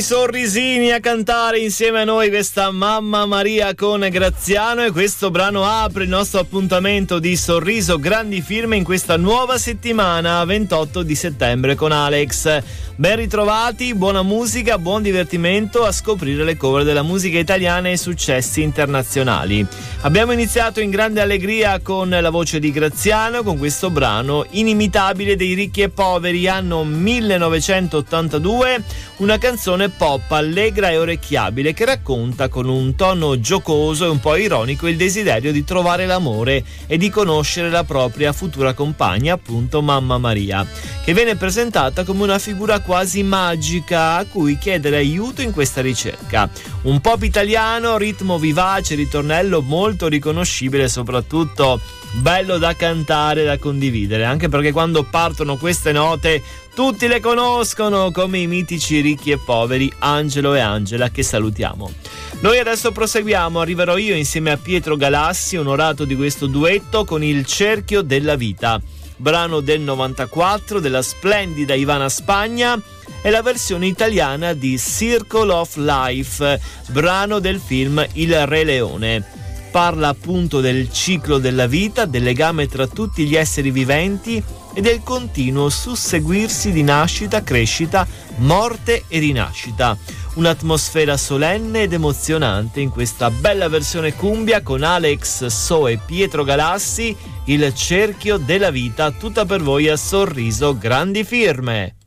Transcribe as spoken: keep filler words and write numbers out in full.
Tanti sorrisini a cantare insieme a noi questa Mamma Maria con Graziano, e questo brano apre il nostro appuntamento di Sorriso Grandi Firme in questa nuova settimana, ventotto di settembre, con Alex. Ben ritrovati, buona musica, buon divertimento a scoprire le cover della musica italiana e i successi internazionali. Abbiamo iniziato in grande allegria con la voce di Graziano con questo brano Inimitabile dei Ricchi e Poveri, anno millenovecentottantadue, una canzone pop allegra e orecchiabile che racconta con un tono giocoso e un po' ironico il desiderio di trovare l'amore e di conoscere la propria futura compagna, appunto Mamma Maria, che viene presentata come una figura quasi magica a cui chiedere aiuto in questa ricerca. Un pop italiano, ritmo vivace, ritornello molto riconoscibile, soprattutto bello da cantare, da condividere, anche perché quando partono queste note tutti le conoscono, come i mitici Ricchi e Poveri, Angelo e Angela, che salutiamo. Noi adesso proseguiamo, arriverò io insieme a Pietro Galassi, onorato di questo duetto, con Il Cerchio della Vita, brano del novantaquattro della splendida Ivana Spagna, e la versione italiana di Circle of Life, brano del film Il Re Leone. Parla appunto del ciclo della vita, del legame tra tutti gli esseri viventi e del continuo susseguirsi di nascita, crescita, morte e rinascita. Un'atmosfera solenne ed emozionante in questa bella versione cumbia con Alex So e Pietro Galassi, Il Cerchio della Vita, tutta per voi a Sorriso Grandi Firme.